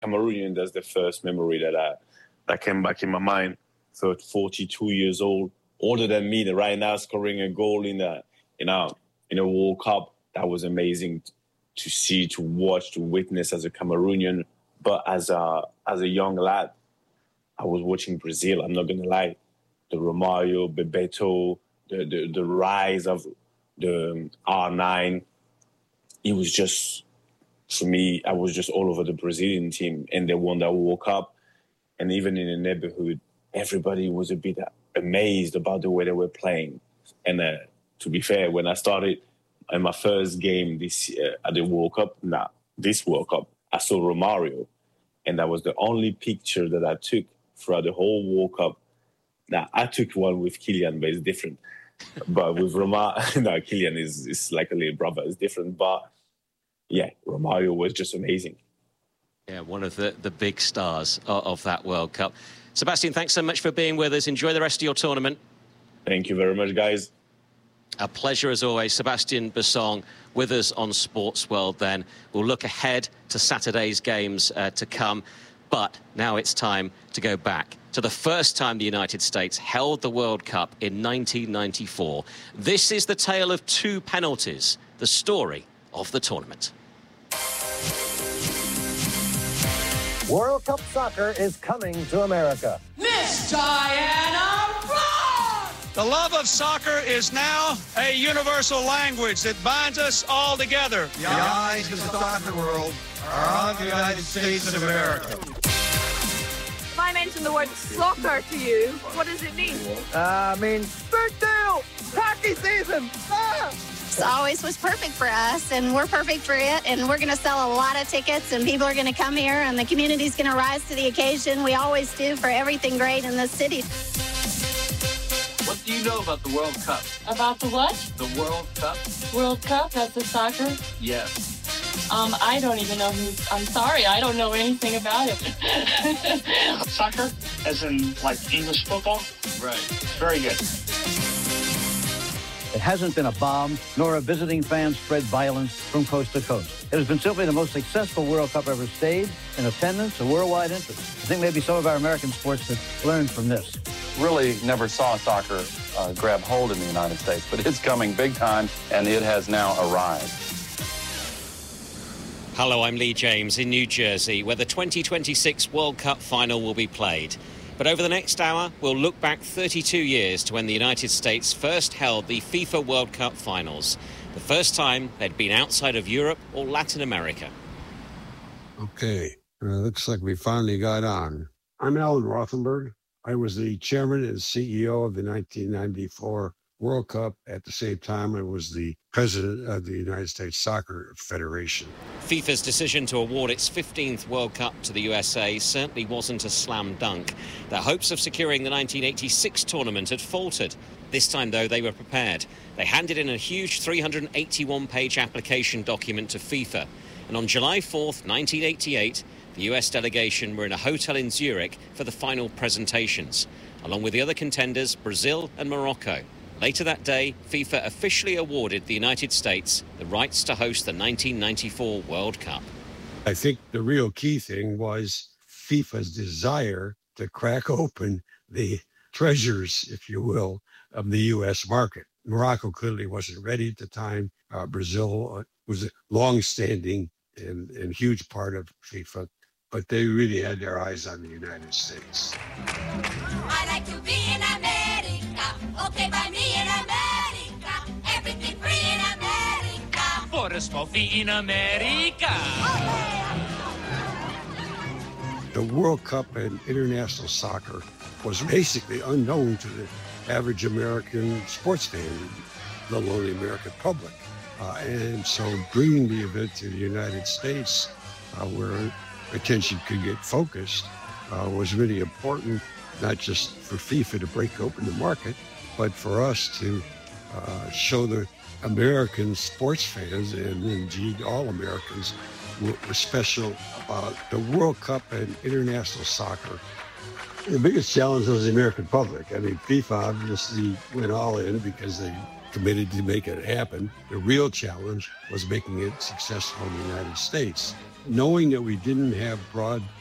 Cameroonian, that's the first memory that came back in my mind. So at 42 years old, older than me, right now scoring a goal in a World Cup, that was amazing to see, to watch, to witness as a Cameroonian. But as a young lad, I was watching Brazil. I'm not gonna lie, the Romario, Bebeto, the rise of the R9. It was just, for me, I was just all over the Brazilian team, and they won that World Cup. And even in the neighborhood, everybody was a bit amazed about the way they were playing. And to be fair, when I started in my first game this at the World Cup, this World Cup, I saw Romario, and that was the only picture that I took throughout the whole World Cup. Now, I took one with Kylian, but it's different. But with Romario, Kylian is like a little brother. It's different. But yeah, Romario was just amazing. Yeah, one of the big stars of that World Cup. Sebastian, thanks so much for being with us. Enjoy the rest of your tournament. Thank you very much, guys. A pleasure as always. Sebastian Bussong with us on Sports World then. We'll look ahead to Saturday's games to come. But now it's time to go back to the first time the United States held the World Cup in 1994. This is the tale of two penalties, the story of the tournament. World Cup soccer is coming to America. Miss Diana Ross! The love of soccer is now a universal language that binds us all together. The eyes of the soccer world are on the United States of America. If I mention the word soccer to you, what does it mean? Big deal! Hockey season! It always was perfect for us, and we're perfect for it, and we're going to sell a lot of tickets, and people are going to come here, and the community's going to rise to the occasion. We always do for everything great in this city. What do you know about the World Cup? About the what? The World Cup. World Cup? That's the soccer? Yes. I don't even know I'm sorry, I don't know anything about it. Soccer, as in, like, English football? Right. Very good. It hasn't been a bomb, nor a visiting fan spread violence from coast to coast. It has been simply the most successful World Cup ever staged, in attendance, a worldwide interest. I think maybe some of our American sports have learned from this. Really never saw soccer grab hold in the United States, but it's coming big time, and it has now arrived. Hello, I'm Lee James in New Jersey, where the 2026 World Cup final will be played. But over the next hour, we'll look back 32 years to when the United States first held the FIFA World Cup finals, the first time they'd been outside of Europe or Latin America. Okay, looks like we finally got on. I'm Alan Rothenberg. I was the chairman and CEO of the 1994 World Cup. At the same time, I was the president of the United States Soccer Federation. FIFA's decision to award its 15th World Cup to the USA certainly wasn't a slam dunk. Their hopes of securing the 1986 tournament had faltered. This time, though, they were prepared. They handed in a huge 381-page application document to FIFA. And on July 4th, 1988, the US delegation were in a hotel in Zurich for the final presentations, along with the other contenders, Brazil and Morocco. Later that day, FIFA officially awarded the United States the rights to host the 1994 World Cup. I think the real key thing was FIFA's desire to crack open the treasures, if you will, of the U.S. market. Morocco clearly wasn't ready at the time. Brazil was a long-standing and huge part of FIFA, but they really had their eyes on the United States. I like to be in America, okay by me in America, everything free in America. For a small fee in America. The World Cup and international soccer was basically unknown to the average American sports fan, let alone the American public. And so bringing the event to the United States, where attention could get focused, was really important, not just for FIFA to break open the market, but for us to show the American sports fans, and indeed all Americans, what was special about the World Cup and international soccer. The biggest challenge was the American public. I mean, FIFA obviously went all in because they committed to make it happen. The real challenge was making it successful in the United States. knowing that we didn't have broad